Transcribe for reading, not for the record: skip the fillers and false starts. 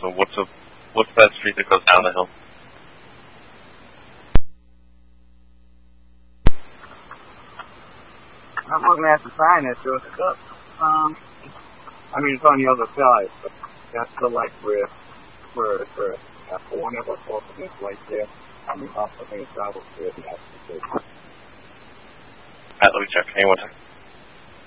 So what's that street that goes down the hill? I'm looking at the sign that shows it up. I mean, it's on the other side, but that's the like where that's the one that was open right there. I mean, off the main travel street. Let me check. Hang on one second.